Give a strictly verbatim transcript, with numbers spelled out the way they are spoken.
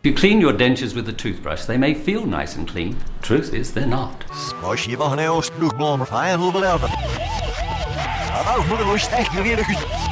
If you clean your dentures with a toothbrush, they may feel nice and clean. Truth is, they're not. Спасибо, Гнеус, друг, мой, файл,